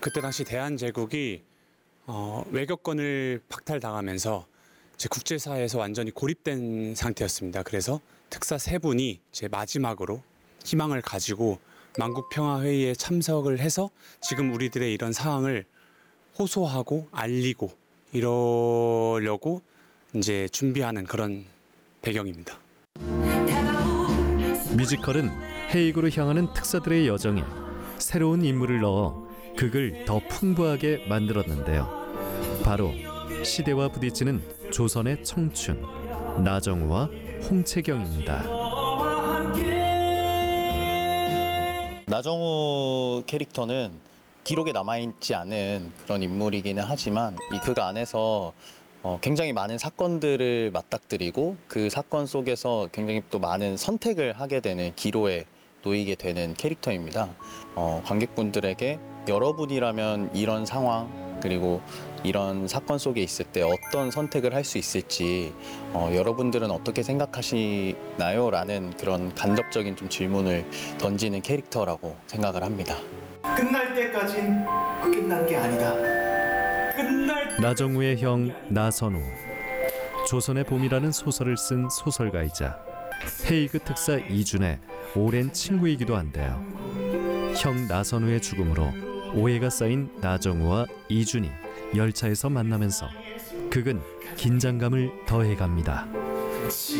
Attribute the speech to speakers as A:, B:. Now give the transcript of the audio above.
A: 그때 당시 대한제국이 외교권을 박탈당하면서 제 국제사회에서 완전히 고립된 상태였습니다. 그래서 특사 세 분이 제 마지막으로 희망을 가지고 만국평화회의에 참석을 해서 지금 우리들의 이런 상황을 호소하고 알리고 이러려고 이제 준비하는 그런 배경입니다.
B: 뮤지컬은 해익으로 향하는 특사들의 여정에 새로운 인물을 넣어 극을 더 풍부하게 만들었는데요. 바로 시대와 부딪히는 조선의 청춘, 나정우와 홍채경입니다.
C: 나정우 캐릭터는 기록에 남아있지 않은 그런 인물이기는 하지만 이 극 안에서 굉장히 많은 사건들을 맞닥뜨리고 그 사건 속에서 굉장히 또 많은 선택을 하게 되는 기로에 놓이게 되는 캐릭터입니다. 관객분들에게 여러분이라면 이런 상황 그리고 이런 사건 속에 있을 때 어떤 선택을 할 수 있을지 여러분들은 어떻게 생각하시나요? 라는 그런 간접적인 좀 질문을 던지는 캐릭터라고 생각을 합니다.
D: 끝날 때까진 끝난 게 아니다.
B: 나정우의 형 나선우, 조선의 봄이라는 소설을 쓴 소설가이자 헤이그 특사 이준의 오랜 친구이기도 한데요. 형 나선우의 죽음으로 오해가 쌓인 나정우와 이준이 열차에서 만나면서 극은 긴장감을 더해갑니다.